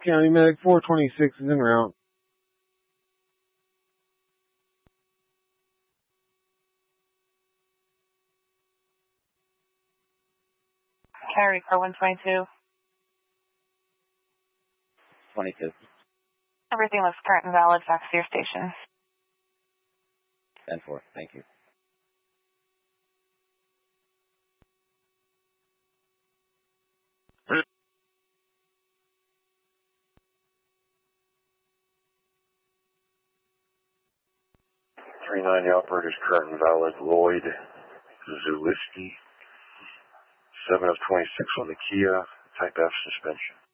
County Medic 426 is en route. Carry for 122. 22. Everything looks current and valid. Fax to your station. 10-4. Thank you. The operator's current and valid. Lloyd Zuliski. 7 of 26 on the Kia. Type F suspension.